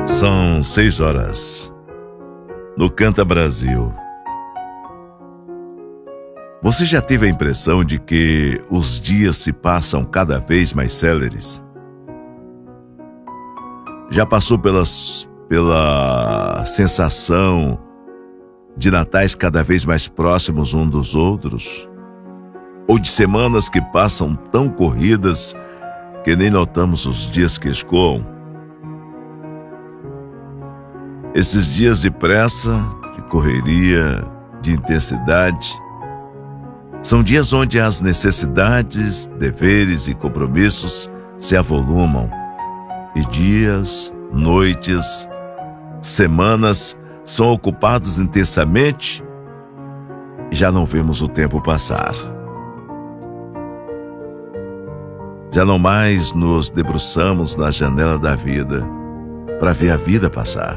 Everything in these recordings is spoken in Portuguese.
São 6 horas. No Canta Brasil. Você já teve a impressão de que os dias se passam cada vez mais céleres? Já passou pela sensação de natais cada vez mais próximos uns dos outros? Ou de semanas que passam tão corridas que nem notamos os dias que escoam? Esses dias de pressa, de correria, de intensidade, são dias onde as necessidades, deveres e compromissos se avolumam. E dias, noites, semanas são ocupados intensamente e já não vemos o tempo passar. Já não mais nos debruçamos na janela da vida para ver a vida passar.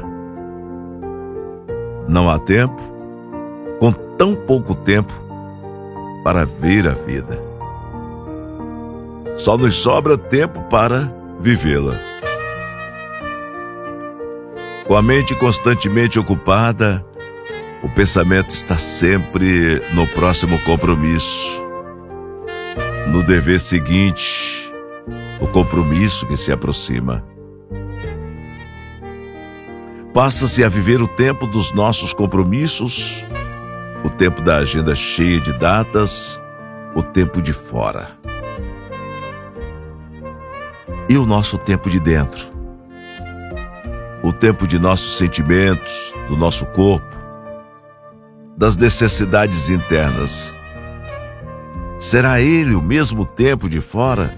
Não há tempo, com tão pouco tempo, para ver a vida. Só nos sobra tempo para vivê-la. Com a mente constantemente ocupada, o pensamento está sempre no próximo compromisso, no dever seguinte, o compromisso que se aproxima. Passa-se a viver o tempo dos nossos compromissos, o tempo da agenda cheia de datas, o tempo de fora. E o nosso tempo de dentro? O tempo de nossos sentimentos, do nosso corpo, das necessidades internas. Será ele o mesmo tempo de fora?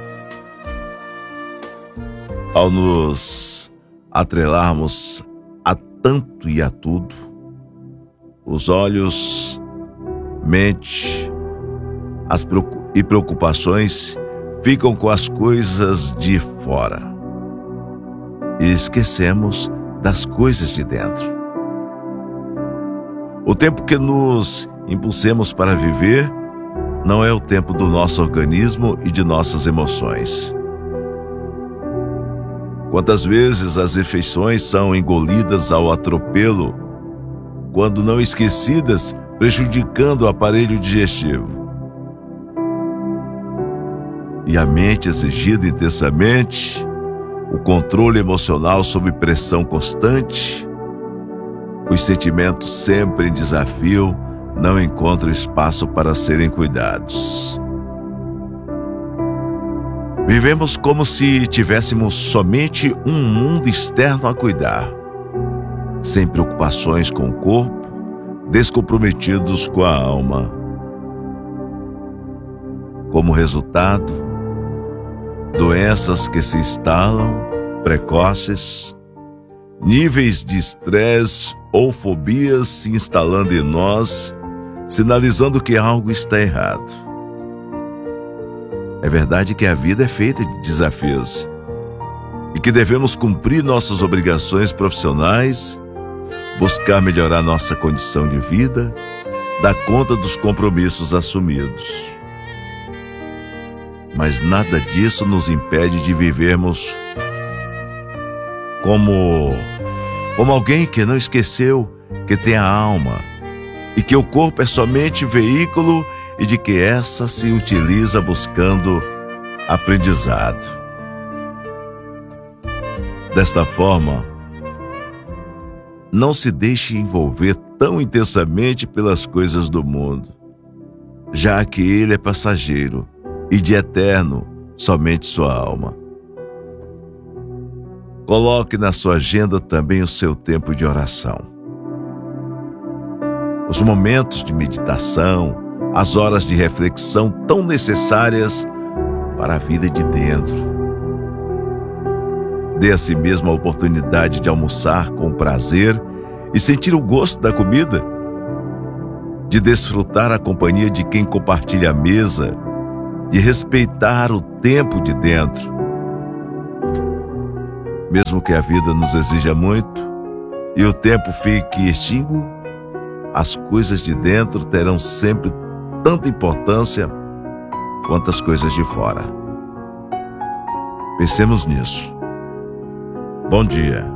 Ao nos atrelarmos a tanto e a tudo, os olhos, mente e preocupações ficam com as coisas de fora e esquecemos das coisas de dentro. O tempo que nos impulsemos para viver não é o tempo do nosso organismo e de nossas emoções. Quantas vezes as refeições são engolidas ao atropelo, quando não esquecidas, prejudicando o aparelho digestivo. E a mente exigida intensamente, o controle emocional sob pressão constante, os sentimentos sempre em desafio não encontram espaço para serem cuidados. Vivemos como se tivéssemos somente um mundo externo a cuidar, sem preocupações com o corpo, descomprometidos com a alma. Como resultado, doenças que se instalam, precoces, níveis de estresse ou fobias se instalando em nós, sinalizando que algo está errado. É verdade que a vida é feita de desafios e que devemos cumprir nossas obrigações profissionais, buscar melhorar nossa condição de vida, dar conta dos compromissos assumidos. Mas nada disso nos impede de vivermos como alguém que não esqueceu que tem a alma e que o corpo é somente veículo e de que essa se utiliza buscando aprendizado. Desta forma, não se deixe envolver tão intensamente pelas coisas do mundo, já que ele é passageiro e de eterno somente sua alma. Coloque na sua agenda também o seu tempo de oração. Os momentos de meditação, as horas de reflexão tão necessárias para a vida de dentro. Dê a si mesmo a oportunidade de almoçar com prazer e sentir o gosto da comida, de desfrutar a companhia de quem compartilha a mesa, de respeitar o tempo de dentro. Mesmo que a vida nos exija muito e o tempo fique extíguo, as coisas de dentro terão sempre tanta importância quanto as coisas de fora. Pensemos nisso. Bom dia.